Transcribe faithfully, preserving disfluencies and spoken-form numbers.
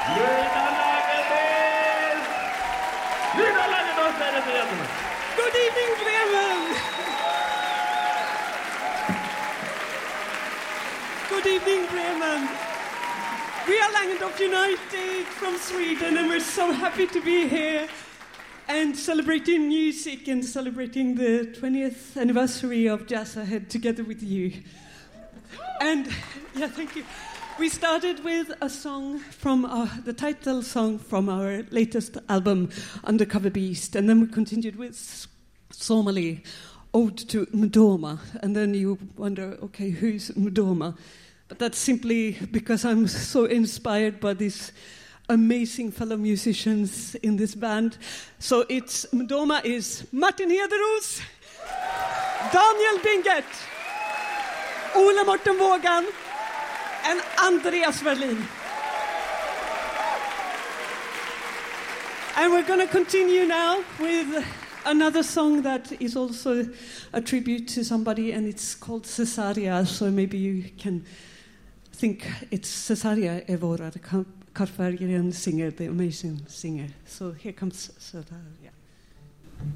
Good evening, Bremen! Good evening, Bremen. We are Langendorf United from Sweden, and we're so happy to be here and celebrating music and celebrating the twentieth anniversary of Jazz Ahead together with you. And, yeah, thank you. We started with a song from our, the title song from our latest album, Undercover Beast, and then we continued with Somali, Ode to Mdoma, and then you wonder, okay, who's Mdoma? But that's simply because I'm so inspired by these amazing fellow musicians in this band. So it's Mdoma is Martin Hederos, Daniel Binget, Ole Morten Vågan, and Andreas Verlin. And we're going to continue now with another song that is also a tribute to somebody, and it's called Cesaria, so maybe you can think it's Cesaria Evora, the Karl Berggren singer, the amazing singer. So here comes Cesaria.